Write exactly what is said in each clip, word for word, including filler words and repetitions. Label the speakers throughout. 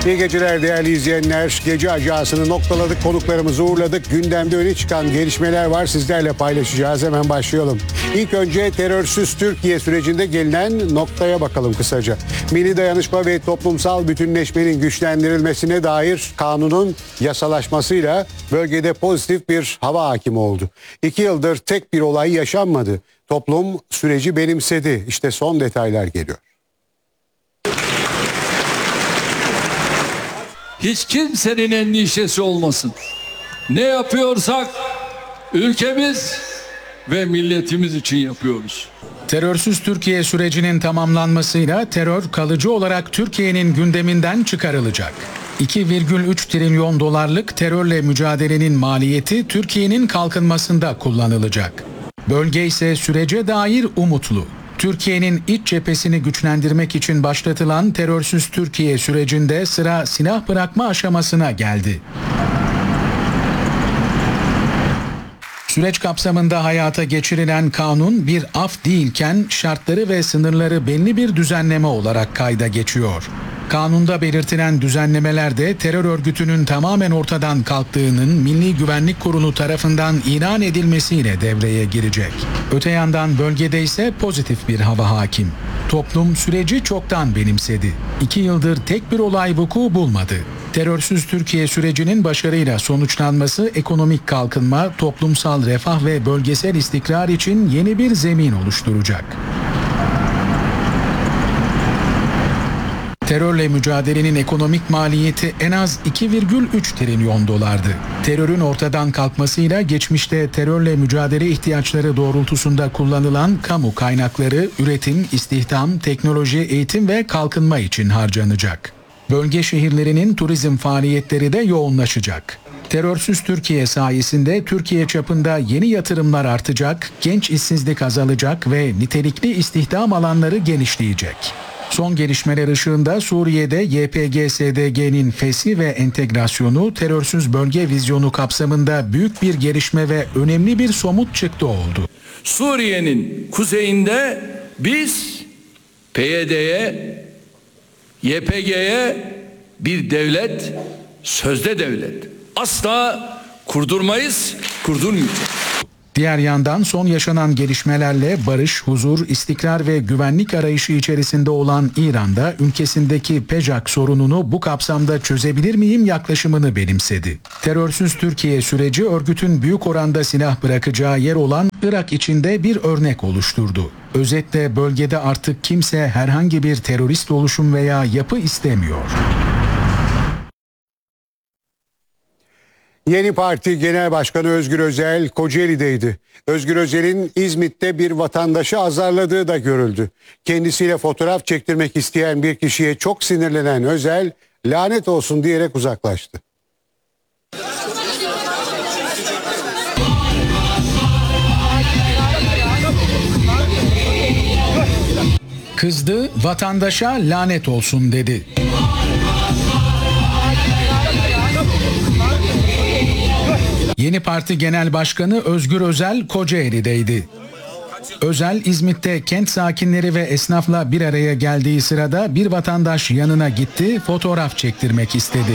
Speaker 1: İyi geceler değerli izleyenler. Gece Ajansı'nı noktaladık, konuklarımızı uğurladık. Gündemde öne çıkan gelişmeler var, sizlerle paylaşacağız. Hemen başlayalım. İlk önce terörsüz Türkiye sürecinde gelinen noktaya bakalım kısaca. Milli dayanışma ve toplumsal bütünleşmenin güçlendirilmesine dair kanunun yasalaşmasıyla bölgede pozitif bir hava hakimi oldu. İki yıldır tek bir olay yaşanmadı. Toplum süreci benimsedi. İşte son detaylar geliyor.
Speaker 2: Hiç kimsenin endişesi olmasın. Ne yapıyorsak ülkemiz ve milletimiz için yapıyoruz.
Speaker 3: Terörsüz Türkiye sürecinin tamamlanmasıyla terör kalıcı olarak Türkiye'nin gündeminden çıkarılacak. iki virgül üç trilyon dolarlık terörle mücadelenin maliyeti Türkiye'nin kalkınmasında kullanılacak. Bölge ise sürece dair umutlu. Türkiye'nin iç cephesini güçlendirmek için başlatılan terörsüz Türkiye sürecinde sıra silah bırakma aşamasına geldi. Süreç kapsamında hayata geçirilen kanun bir af değilken şartları ve sınırları belli bir düzenleme olarak kayda geçiyor. Kanunda belirtilen düzenlemelerde terör örgütünün tamamen ortadan kalktığının Milli Güvenlik Kurulu tarafından ilan edilmesiyle devreye girecek. Öte yandan bölgede ise pozitif bir hava hakim. Toplum süreci çoktan benimsedi. İki yıldır tek bir olay vuku bulmadı. Terörsüz Türkiye sürecinin başarıyla sonuçlanması ekonomik kalkınma, toplumsal refah ve bölgesel istikrar için yeni bir zemin oluşturacak. Terörle mücadelenin ekonomik maliyeti en az iki virgül üç trilyon dolardı. Terörün ortadan kalkmasıyla geçmişte terörle mücadele ihtiyaçları doğrultusunda kullanılan kamu kaynakları üretim, istihdam, teknoloji, eğitim ve kalkınma için harcanacak. Bölge şehirlerinin turizm faaliyetleri de yoğunlaşacak. Terörsüz Türkiye sayesinde Türkiye çapında yeni yatırımlar artacak, genç işsizlik azalacak ve nitelikli istihdam alanları genişleyecek. Son gelişmeler ışığında Suriye'de Y P G S D G'nin feshi ve entegrasyonu terörsüz bölge vizyonu kapsamında büyük bir gelişme ve önemli bir somut çıktı oldu.
Speaker 2: Suriye'nin kuzeyinde biz P Y D'ye, Y P G'ye bir devlet, sözde devlet asla kurdurmayız, kurdurmayacağız.
Speaker 3: Diğer yandan son yaşanan gelişmelerle barış, huzur, istikrar ve güvenlik arayışı içerisinde olan İran'da ülkesindeki PEJAK sorununu bu kapsamda çözebilir miyim yaklaşımını benimsedi. Terörsüz Türkiye süreci örgütün büyük oranda silah bırakacağı yer olan Irak içinde bir örnek oluşturdu. Özetle bölgede artık kimse herhangi bir terörist oluşum veya yapı istemiyor.
Speaker 1: Yeni Parti Genel Başkanı Özgür Özel Kocaeli'deydi. Özgür Özel'in İzmit'te bir vatandaşı azarladığı da görüldü. Kendisiyle fotoğraf çektirmek isteyen bir kişiye çok sinirlenen Özel lanet olsun diyerek uzaklaştı.
Speaker 3: Kızdı, vatandaşa lanet olsun dedi. Yeni Parti Genel Başkanı Özgür Özel Kocaeli'deydi. Özel, İzmit'te kent sakinleri ve esnafla bir araya geldiği sırada bir vatandaş yanına gitti, fotoğraf çektirmek istedi.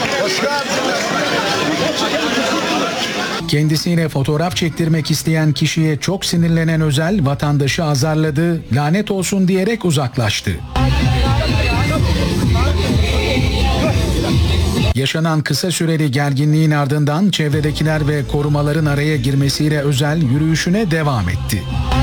Speaker 3: Kendisiyle fotoğraf çektirmek isteyen kişiye çok sinirlenen Özel, vatandaşı azarladı, lanet olsun diyerek uzaklaştı. Yaşanan kısa süreli gerginliğin ardından çevredekiler ve korumaların araya girmesiyle Özel yürüyüşüne devam etti.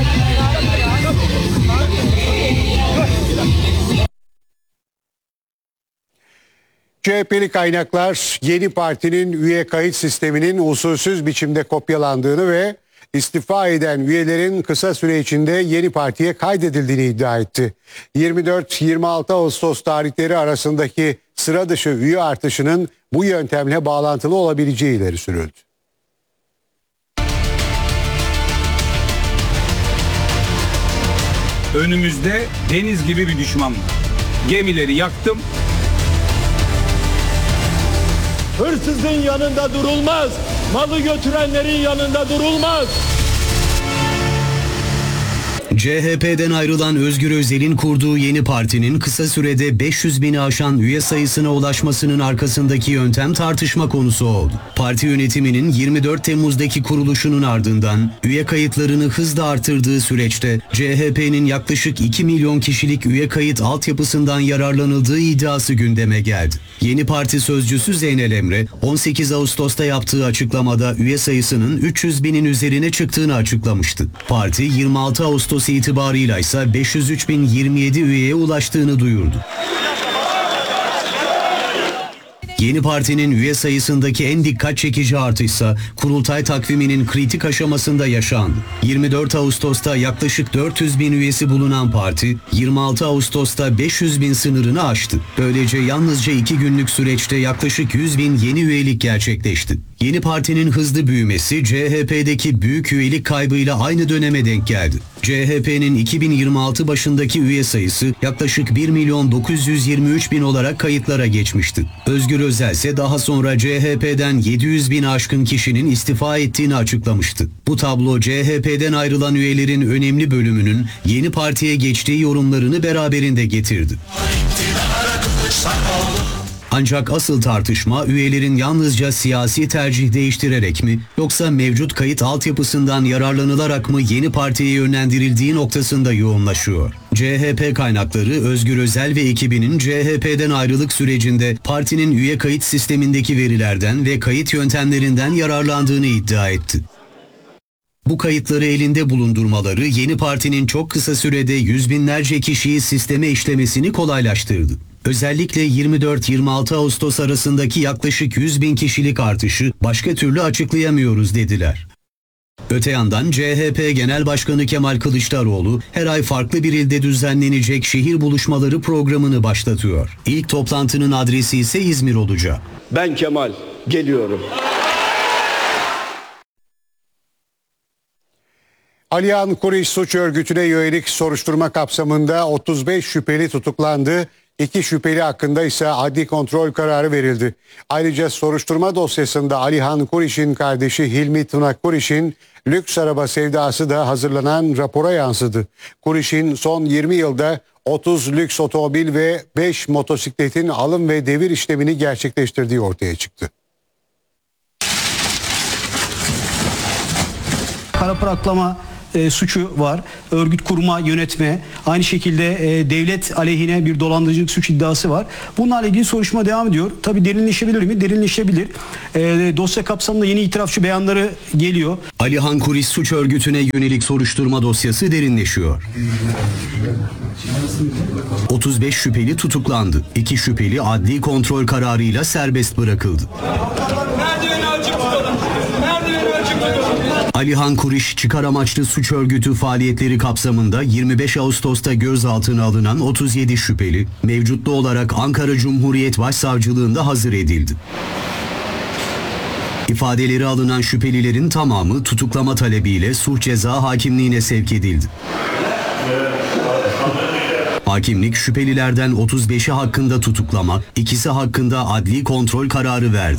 Speaker 1: C H P'li kaynaklar Yeni Parti'nin üye kayıt sisteminin usulsüz biçimde kopyalandığını ve istifa eden üyelerin kısa süre içinde Yeni Parti'ye kaydedildiğini iddia etti. yirmi dört yirmi altı Ağustos tarihleri arasındaki sıra dışı üye artışının bu yöntemle bağlantılı olabileceği ileri sürüldü.
Speaker 4: Önümüzde deniz gibi bir düşman var. Gemileri yaktım.
Speaker 5: Hırsızın yanında durulmaz. Malı götürenlerin yanında durulmaz.
Speaker 6: C H P'den ayrılan Özgür Özel'in kurduğu yeni partinin kısa sürede beş yüz bini aşan üye sayısına ulaşmasının arkasındaki yöntem tartışma konusu oldu. Parti yönetiminin yirmi dört Temmuz'daki kuruluşunun ardından üye kayıtlarını hızla artırdığı süreçte C H P'nin yaklaşık iki milyon kişilik üye kayıt altyapısından yararlanıldığı iddiası gündeme geldi. Yeni parti sözcüsü Zeynel Emre on sekiz Ağustos'ta yaptığı açıklamada üye sayısının üç yüz binin üzerine çıktığını açıklamıştı. Parti yirmi altı Ağustos itibarıyla ise beş yüz üç bin yirmi yedi üyeye ulaştığını duyurdu. Yeni partinin üye sayısındaki en dikkat çekici artışsa kurultay takviminin kritik aşamasında yaşandı. yirmi dört Ağustos'ta yaklaşık dört yüz bin üyesi bulunan parti yirmi altı Ağustos'ta beş yüz bin sınırını aştı. Böylece yalnızca iki günlük süreçte yaklaşık yüz bin yeni üyelik gerçekleşti. Yeni partinin hızlı büyümesi C H P'deki büyük üyelik kaybıyla aynı döneme denk geldi. C H P'nin iki bin yirmi altı başındaki üye sayısı yaklaşık bir milyon dokuz yüz yirmi üç bin olarak kayıtlara geçmişti. Özgür Özel ise daha sonra C H P'den yedi yüz bin aşkın kişinin istifa ettiğini açıklamıştı. Bu tablo C H P'den ayrılan üyelerin önemli bölümünün yeni partiye geçtiği yorumlarını beraberinde getirdi. Ancak asıl tartışma üyelerin yalnızca siyasi tercih değiştirerek mi yoksa mevcut kayıt altyapısından yararlanılarak mı yeni partiye yönlendirildiği noktasında yoğunlaşıyor. C H P kaynakları Özgür Özel ve ekibinin C H P'den ayrılık sürecinde partinin üye kayıt sistemindeki verilerden ve kayıt yöntemlerinden yararlandığını iddia etti. Bu kayıtları elinde bulundurmaları yeni partinin çok kısa sürede yüz binlerce kişiyi sisteme işlemesini kolaylaştırdı. Özellikle yirmi dört yirmi altı Ağustos arasındaki yaklaşık yüz bin kişilik artışı başka türlü açıklayamıyoruz dediler. Öte yandan C H P Genel Başkanı Kemal Kılıçdaroğlu her ay farklı bir ilde düzenlenecek şehir buluşmaları programını başlatıyor. İlk toplantının adresi ise İzmir olacak.
Speaker 5: Ben Kemal geliyorum.
Speaker 1: Alihan Kuriş suç örgütüne yönelik soruşturma kapsamında otuz beş şüpheli tutuklandı. İki şüpheli hakkında ise adli kontrol kararı verildi. Ayrıca soruşturma dosyasında Alihan Kuriş'in kardeşi Hilmi Tuna Kuriş'in lüks araba sevdası da hazırlanan rapora yansıdı. Kuriş'in son yirmi yılda otuz lüks otomobil ve beş motosikletin alım ve devir işlemini gerçekleştirdiği ortaya çıktı.
Speaker 7: Kara para aklama e, suçu var. Örgüt kurma, yönetme, aynı şekilde e, devlet aleyhine bir dolandırıcılık suç iddiası var. Bunlarla ilgili soruşturma devam ediyor. Tabii derinleşebilir mi? Derinleşebilir. E, dosya kapsamında yeni itirafçı beyanları geliyor.
Speaker 6: Alihan Kuriş suç örgütüne yönelik soruşturma dosyası derinleşiyor. otuz beş şüpheli tutuklandı. İki şüpheli adli kontrol kararıyla serbest bırakıldı. Alihan Kuriş çıkar amaçlı suç örgütü faaliyetleri kapsamında yirmi beş Ağustos'ta gözaltına alınan otuz yedi şüpheli mevcutlu olarak Ankara Cumhuriyet Başsavcılığında hazır edildi. İfadeleri alınan şüphelilerin tamamı tutuklama talebiyle Sulh Ceza Hakimliğine sevk edildi. Hakimlik şüphelilerden otuz beşi hakkında tutuklama, ikisi hakkında adli kontrol kararı verdi.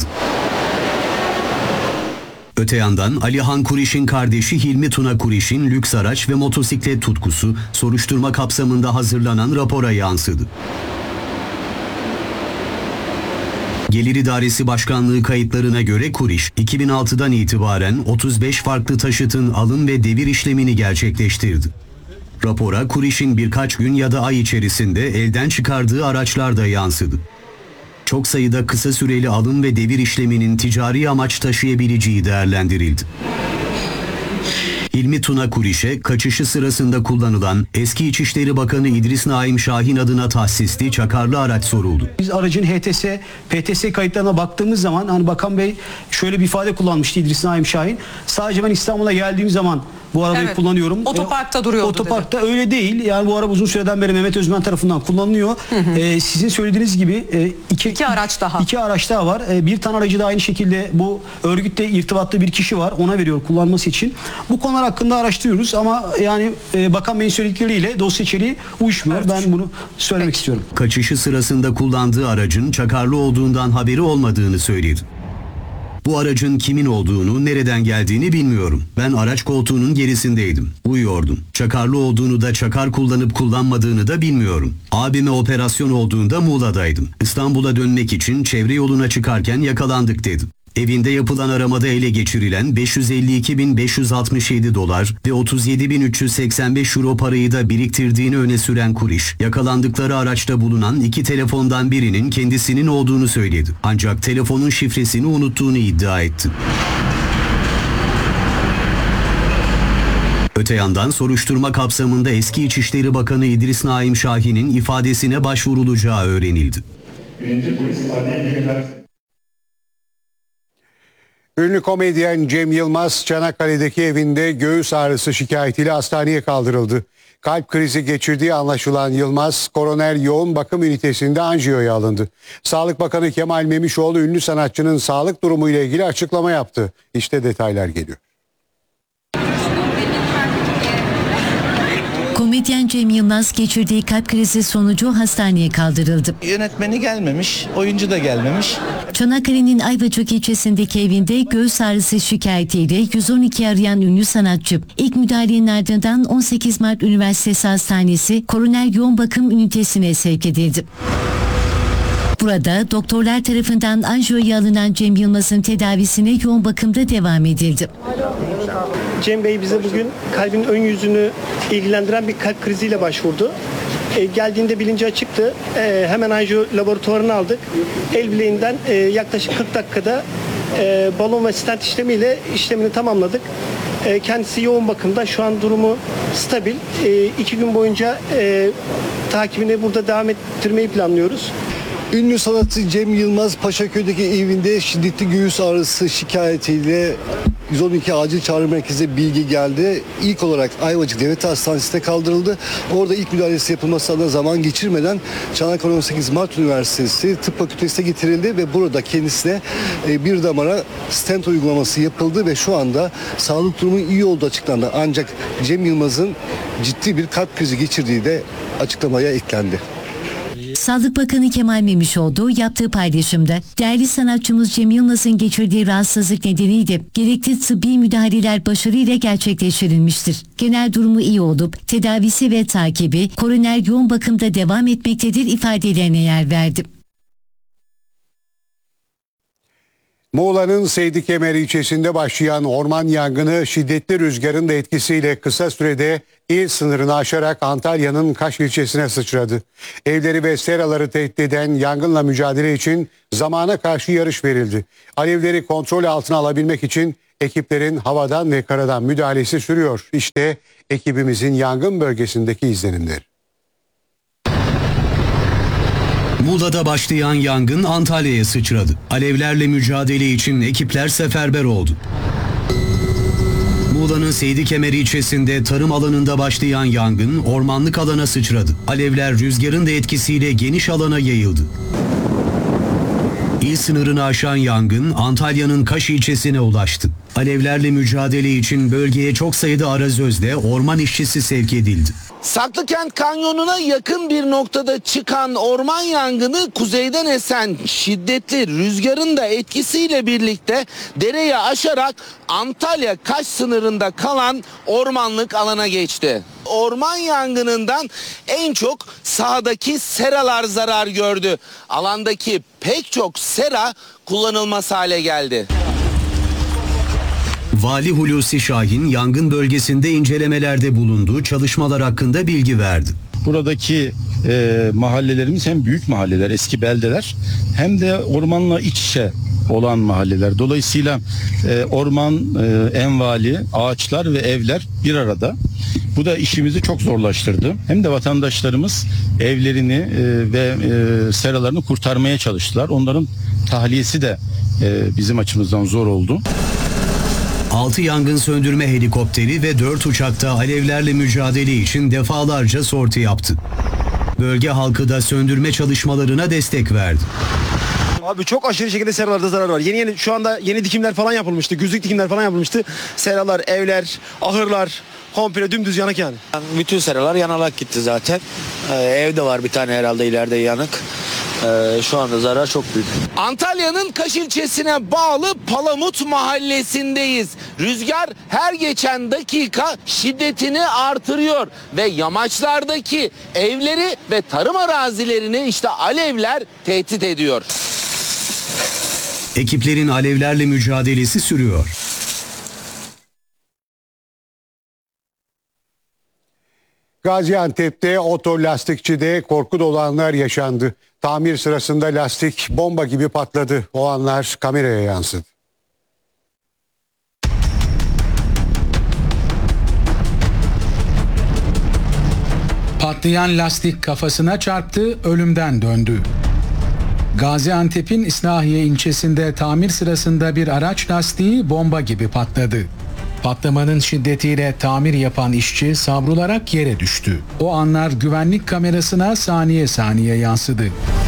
Speaker 6: Öte yandan Alihan Kuriş'in kardeşi Hilmi Tuna Kuriş'in lüks araç ve motosiklet tutkusu soruşturma kapsamında hazırlanan rapora yansıdı. Gelir İdaresi Başkanlığı kayıtlarına göre Kuriş, iki bin altıdan itibaren otuz beş farklı taşıtın alım ve devir işlemini gerçekleştirdi. Rapora Kuriş'in birkaç gün ya da ay içerisinde elden çıkardığı araçlar da yansıdı. Çok sayıda kısa süreli alım ve devir işleminin ticari amaç taşıyabileceği değerlendirildi. Hilmi Tuna Kuriş'e kaçışı sırasında kullanılan eski İçişleri Bakanı İdris Naim Şahin adına tahsisli çakarlı araç soruldu.
Speaker 7: Biz aracın H T S, P T S kayıtlarına baktığımız zaman hani Bakan Bey şöyle bir ifade kullanmıştı İdris Naim Şahin. Sadece ben İstanbul'a geldiğim zaman bu arabayı
Speaker 8: Evet,
Speaker 7: kullanıyorum.
Speaker 8: otoparkta duruyordu
Speaker 7: Otoparkta
Speaker 8: dedi.
Speaker 7: öyle değil. Yani bu araba uzun süreden beri Mehmet Özmen tarafından kullanılıyor. Hı hı. Ee, sizin söylediğiniz gibi e, iki,
Speaker 8: iki araç daha.
Speaker 7: İki araç daha var. E, bir tane aracı da aynı şekilde bu örgütte irtibatlı bir kişi var. Ona veriyor kullanması için. Bu konular hakkında araştırıyoruz ama yani e, Bakan Bey'in söyledikleriyle dosya içeriği uyuşmuyor. Evet. Ben bunu söylemek Peki. istiyorum.
Speaker 6: Kaçışı sırasında kullandığı aracın çakarlı olduğundan haberi olmadığını söyledi. Bu aracın kimin olduğunu, nereden geldiğini bilmiyorum. Ben araç koltuğunun gerisindeydim. Uyuyordum. Çakarlı olduğunu da çakar kullanıp kullanmadığını da bilmiyorum. Abime operasyon olduğunda Muğla'daydım. İstanbul'a dönmek için çevre yoluna çıkarken yakalandık dedim. Evinde yapılan aramada ele geçirilen beş yüz elli iki bin beş yüz altmış yedi dolar ve otuz yedi bin üç yüz seksen beş euro parayı da biriktirdiğini öne süren Kuriş, yakalandıkları araçta bulunan iki telefondan birinin kendisinin olduğunu söyledi. Ancak telefonun şifresini unuttuğunu iddia etti. Öte yandan soruşturma kapsamında eski İçişleri Bakanı İdris Naim Şahin'in ifadesine başvurulacağı öğrenildi.
Speaker 1: Ünlü komedyen Cem Yılmaz Çanakkale'deki evinde göğüs ağrısı şikayetiyle hastaneye kaldırıldı. Kalp krizi geçirdiği anlaşılan Yılmaz, koroner yoğun bakım ünitesinde anjiyoya alındı. Sağlık Bakanı Kemal Memişoğlu ünlü sanatçının sağlık durumu ile ilgili açıklama yaptı. İşte detaylar geliyor.
Speaker 8: Komedyen Cem Yılmaz geçirdiği kalp krizi sonucu hastaneye kaldırıldı.
Speaker 9: Yönetmeni gelmemiş, oyuncu da gelmemiş.
Speaker 8: Çanakkale'nin Ayvacık ilçesindeki evinde göğüs ağrısı şikayetiyle yüz on iki arayan ünlü sanatçı ilk müdahalenin ardından on sekiz Mart Üniversitesi Hastanesi Koroner Yoğun Bakım Ünitesi'ne sevk edildi. Burada doktorlar tarafından anjiyoya alınan Cem Yılmaz'ın tedavisine yoğun bakımda devam edildi.
Speaker 10: Cem Bey bize bugün kalbin ön yüzünü ilgilendiren bir kalp kriziyle başvurdu. E, geldiğinde bilinci açıktı. E, hemen anjiyo laboratuvarını aldık. El bileğinden e, yaklaşık kırk dakikada e, balon ve stent işlemiyle işlemini tamamladık. E, kendisi yoğun bakımda. Şu an durumu stabil. E, iki gün boyunca e, takibini burada devam ettirmeyi planlıyoruz.
Speaker 11: Ünlü sanatçı Cem Yılmaz Paşaköy'deki evinde şiddetli göğüs ağrısı şikayetiyle yüz on iki acil çağrı merkezine bilgi geldi. İlk olarak Ayvacık Devlet Hastanesi'ne kaldırıldı. Orada ilk müdahalesi yapılması adına zaman geçirmeden Çanakkale on sekiz Mart Üniversitesi Tıp Fakültesi'ne getirildi ve burada kendisine bir damara stent uygulaması yapıldı ve şu anda sağlık durumu iyi olduğu açıklandı. Ancak Cem Yılmaz'ın ciddi bir kalp krizi geçirdiği de açıklamaya eklendi.
Speaker 8: Sağlık Bakanı Kemal Memişoğlu yaptığı paylaşımda değerli sanatçımız Cem Yılmaz'ın geçirdiği rahatsızlık nedeniyle gerekli tıbbi müdahaleler başarıyla gerçekleştirilmiştir. Genel durumu iyi olup tedavisi ve takibi koroner yoğun bakımda devam etmektedir ifadelerine yer verdi.
Speaker 1: Muğla'nın Seydikemer ilçesinde başlayan orman yangını şiddetli rüzgarın da etkisiyle kısa sürede il sınırını aşarak Antalya'nın Kaş ilçesine sıçradı. Evleri ve seraları tehdit eden yangınla mücadele için zamana karşı yarış verildi. Alevleri kontrol altına alabilmek için ekiplerin havadan ve karadan müdahalesi sürüyor. İşte ekibimizin yangın bölgesindeki izlenimleri.
Speaker 6: Muğla'da başlayan yangın Antalya'ya sıçradı. Alevlerle mücadele için ekipler seferber oldu. Muğla'nın Seydikemer ilçesinde tarım alanında başlayan yangın ormanlık alana sıçradı. Alevler rüzgarın da etkisiyle geniş alana yayıldı. İl sınırını aşan yangın Antalya'nın Kaş ilçesine ulaştı. Alevlerle mücadele için bölgeye çok sayıda arazözle orman işçisi sevk edildi.
Speaker 9: Saklıkent Kanyonu'na yakın bir noktada çıkan orman yangını kuzeyden esen şiddetli rüzgarın da etkisiyle birlikte dereyi aşarak Antalya Kaş sınırında kalan ormanlık alana geçti. Orman yangınından en çok sahadaki seralar zarar gördü. Alandaki pek çok sera kullanılmaz hale geldi.
Speaker 6: Vali Hulusi Şahin yangın bölgesinde incelemelerde bulunduğu çalışmalar hakkında bilgi verdi.
Speaker 12: Buradaki e, mahallelerimiz hem büyük mahalleler, eski beldeler hem de ormanla iç içe olan mahalleler. Dolayısıyla e, orman, e, envali, ağaçlar ve evler bir arada. Bu da işimizi çok zorlaştırdı. Hem de vatandaşlarımız evlerini e, ve e, seralarını kurtarmaya çalıştılar. Onların tahliyesi de e, bizim açımızdan zor oldu.
Speaker 6: altı yangın söndürme helikopteri ve dört uçakta alevlerle mücadele için defalarca sorti yaptı. Bölge halkı da söndürme çalışmalarına destek verdi.
Speaker 13: Abi çok aşırı şekilde seralarda zarar var. Yeni yeni şu anda yeni dikimler falan yapılmıştı. Güzlük dikimler falan yapılmıştı. Seralar, evler, ahırlar komple dümdüz yanık yani.
Speaker 14: Bütün seralar yanarak gitti zaten. Ee, evde var bir tane herhalde ileride yanık.
Speaker 5: Ee, şu anda zarar çok büyük.
Speaker 9: Antalya'nın Kaş ilçesine bağlı Palamut mahallesindeyiz. Rüzgar her geçen dakika şiddetini artırıyor ve yamaçlardaki evleri ve tarım arazilerini işte alevler tehdit ediyor.
Speaker 6: Ekiplerin alevlerle mücadelesi sürüyor.
Speaker 1: Gaziantep'te otolastikçide korku dolu anlar yaşandı. Tamir sırasında lastik bomba gibi patladı. O anlar kameraya yansıdı.
Speaker 3: Patlayan lastik kafasına çarptı, ölümden döndü. Gaziantep'in İslahiye ilçesinde tamir sırasında bir araç lastiği bomba gibi patladı. Patlamanın şiddetiyle tamir yapan işçi savrularak yere düştü. O anlar güvenlik kamerasına saniye saniye yansıdı.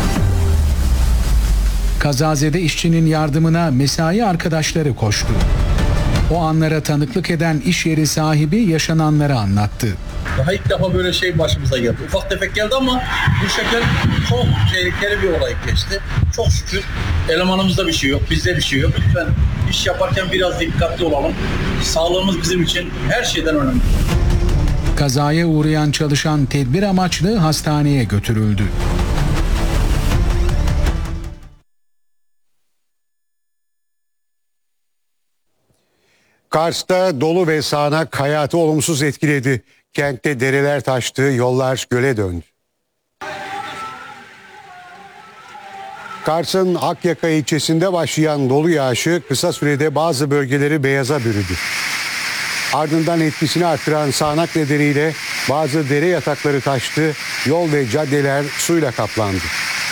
Speaker 3: Kazazede işçinin yardımına mesai arkadaşları koştu. O anlara tanıklık eden iş yeri sahibi yaşananları anlattı.
Speaker 14: Daha ilk defa böyle şey başımıza geldi. Ufak tefek geldi ama bu şekilde çok tehlikeli bir olay geçti. Çok şükür elemanımızda bir şey yok, bizde bir şey yok. Lütfen iş yaparken biraz dikkatli olalım. Sağlığımız bizim için her şeyden önemli.
Speaker 3: Kazaya uğrayan çalışan tedbir amaçlı hastaneye götürüldü.
Speaker 1: Kars'ta dolu ve sağanak hayatı olumsuz etkiledi. Kentte dereler taştı, yollar göle döndü. Kars'ın Akyaka ilçesinde başlayan dolu yağışı kısa sürede bazı bölgeleri beyaza bürüdü. Ardından etkisini artıran sağanak nedeniyle bazı dere yatakları taştı, yol ve caddeler suyla kaplandı.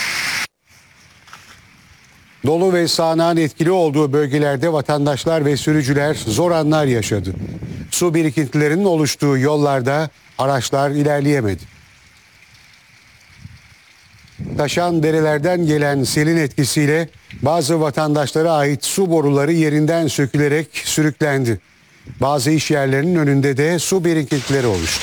Speaker 1: Dolu ve sağanağın etkili olduğu bölgelerde vatandaşlar ve sürücüler zor anlar yaşadı. Su birikintilerinin oluştuğu yollarda araçlar ilerleyemedi. Taşan derelerden gelen selin etkisiyle bazı vatandaşlara ait su boruları yerinden sökülerek sürüklendi. Bazı iş yerlerinin önünde de su birikintileri oluştu.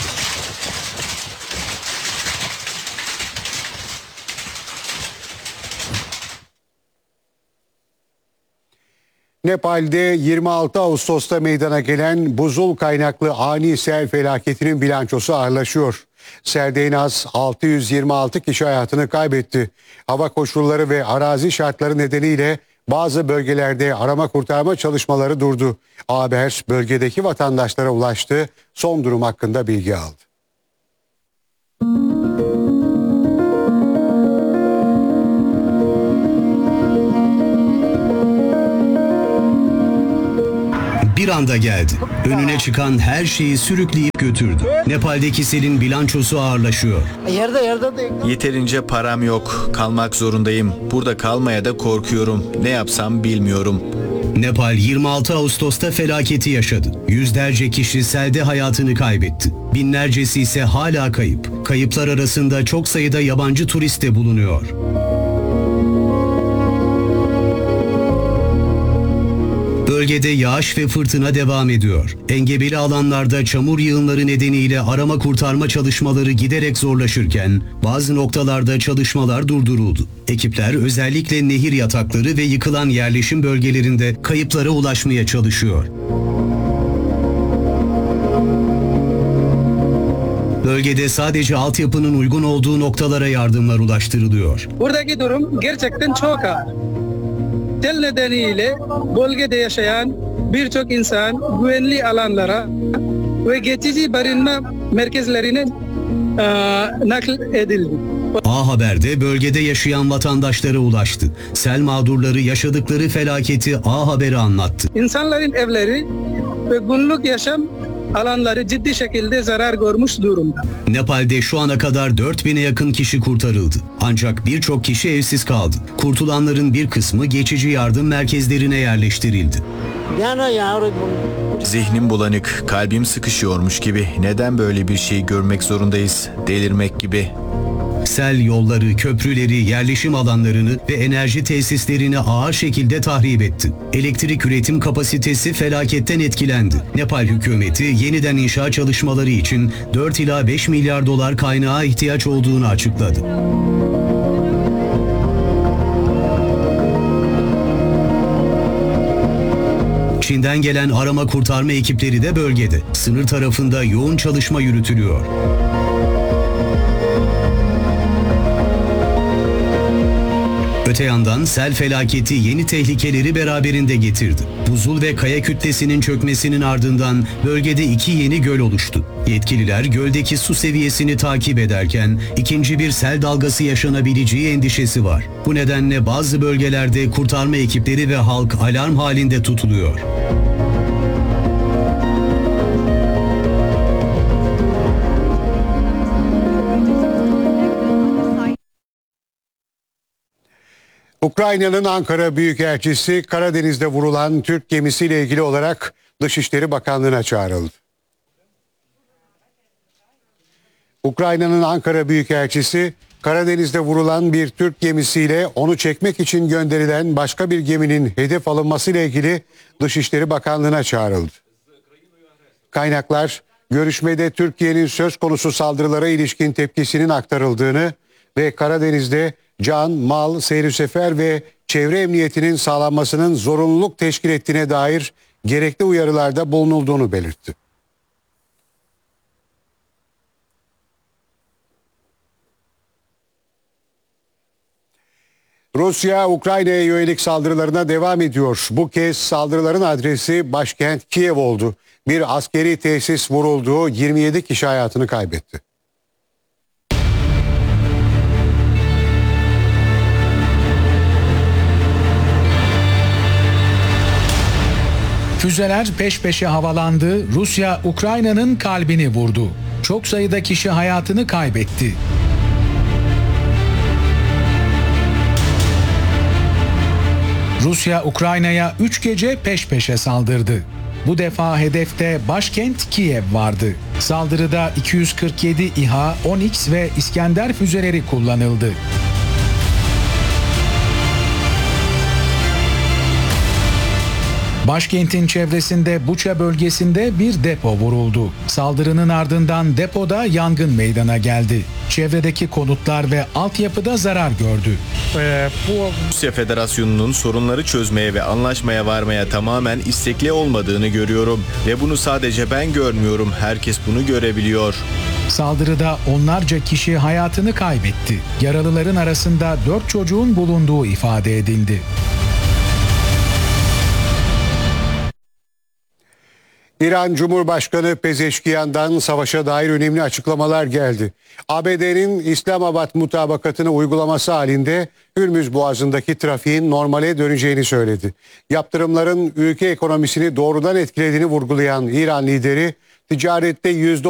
Speaker 1: Nepal'de yirmi altı Ağustos'ta meydana gelen buzul kaynaklı ani sel felaketinin bilançosu ağırlaşıyor. Selde en az altı yüz yirmi altı kişi hayatını kaybetti. Hava koşulları ve arazi şartları nedeniyle bazı bölgelerde arama kurtarma çalışmaları durdu. A Haber bölgedeki vatandaşlara ulaştı. Son durum hakkında bilgi aldı.
Speaker 6: Bir anda geldi. Önüne çıkan her şeyi sürükleyip götürdü. Nepal'deki selin bilançosu ağırlaşıyor.
Speaker 15: Yerde yerde de... Yeterince param yok. Kalmak zorundayım. Burada kalmaya da korkuyorum. Ne yapsam bilmiyorum.
Speaker 6: Nepal yirmi altı Ağustos'ta felaketi yaşadı. Yüzlerce kişi selde hayatını kaybetti. Binlercesi ise hala kayıp. Kayıplar arasında çok sayıda yabancı turist de bulunuyor. Bölgede yağış ve fırtına devam ediyor. Engebeli alanlarda çamur yığınları nedeniyle arama kurtarma çalışmaları giderek zorlaşırken bazı noktalarda çalışmalar durduruldu. Ekipler özellikle nehir yatakları ve yıkılan yerleşim bölgelerinde kayıplara ulaşmaya çalışıyor. Bölgede sadece altyapının uygun olduğu noktalara yardımlar ulaştırılıyor.
Speaker 16: Buradaki durum gerçekten çok ağır. Sel nedeniyle bölgede yaşayan birçok insan güvenli alanlara ve geçici barınma merkezlerine e, nakl edildi.
Speaker 6: A Haber'de bölgede yaşayan vatandaşlara ulaştı. Sel mağdurları yaşadıkları felaketi A Haber'e anlattı.
Speaker 16: İnsanların evleri ve günlük yaşam alanları ciddi şekilde zarar görmüş durumda.
Speaker 6: Nepal'de şu ana kadar dört bine yakın kişi kurtarıldı. Ancak birçok kişi evsiz kaldı. Kurtulanların bir kısmı geçici yardım merkezlerine yerleştirildi.
Speaker 15: Zihnim bulanık, kalbim sıkışıyormuş gibi. Neden böyle bir şey görmek zorundayız? Delirmek gibi.
Speaker 6: Sel yolları, köprüleri, yerleşim alanlarını ve enerji tesislerini ağır şekilde tahrip etti. Elektrik üretim kapasitesi felaketten etkilendi. Nepal hükümeti yeniden inşa çalışmaları için dört ila beş milyar dolar kaynağa ihtiyaç olduğunu açıkladı. Çin'den gelen arama kurtarma ekipleri de bölgede. Sınır tarafında yoğun çalışma yürütülüyor. Öte yandan sel felaketi yeni tehlikeleri beraberinde getirdi. Buzul ve kaya kütlesinin çökmesinin ardından bölgede iki yeni göl oluştu. Yetkililer göldeki su seviyesini takip ederken ikinci bir sel dalgası yaşanabileceği endişesi var. Bu nedenle bazı bölgelerde kurtarma ekipleri ve halk alarm halinde tutuluyor.
Speaker 1: Ukrayna'nın Ankara Büyükelçisi Karadeniz'de vurulan Türk gemisiyle ilgili olarak Dışişleri Bakanlığı'na çağrıldı. Ukrayna'nın Ankara Büyükelçisi Karadeniz'de vurulan bir Türk gemisiyle onu çekmek için gönderilen başka bir geminin hedef alınmasıyla ilgili Dışişleri Bakanlığı'na çağrıldı. Kaynaklar görüşmede Türkiye'nin söz konusu saldırılara ilişkin tepkisinin aktarıldığını ve Karadeniz'de can, mal, seyir sefer ve çevre emniyetinin sağlanmasının zorunluluk teşkil ettiğine dair gerekli uyarılarda bulunulduğunu belirtti. Rusya, Ukrayna'ya yönelik saldırılarına devam ediyor. Bu kez saldırıların adresi başkent Kiev oldu. Bir askeri tesis vuruldu, yirmi yedi kişi hayatını kaybetti.
Speaker 3: Füzeler peş peşe havalandı, Rusya Ukrayna'nın kalbini vurdu. Çok sayıda kişi hayatını kaybetti. Rusya Ukrayna'ya üç gece peş peşe saldırdı. Bu defa hedefte başkent Kiev vardı. Saldırıda iki yüz kırk yedi İHA, on X ve İskender füzeleri kullanıldı. Başkentin çevresinde Buça bölgesinde bir depo vuruldu. Saldırının ardından depoda yangın meydana geldi. Çevredeki konutlar ve altyapıda zarar gördü.
Speaker 15: Ee, bu Rusya Federasyonu'nun sorunları çözmeye ve anlaşmaya varmaya tamamen istekli olmadığını görüyorum. Ve bunu sadece ben görmüyorum, herkes bunu görebiliyor.
Speaker 3: Saldırıda onlarca kişi hayatını kaybetti. Yaralıların arasında dört çocuğun bulunduğu ifade edildi.
Speaker 1: İran Cumhurbaşkanı Pezeşkiyan'dan savaşa dair önemli açıklamalar geldi. A B D'nin İslamabad mutabakatını uygulaması halinde Hürmüz Boğazı'ndaki trafiğin normale döneceğini söyledi. Yaptırımların ülke ekonomisini doğrudan etkilediğini vurgulayan İran lideri ticarette yüzde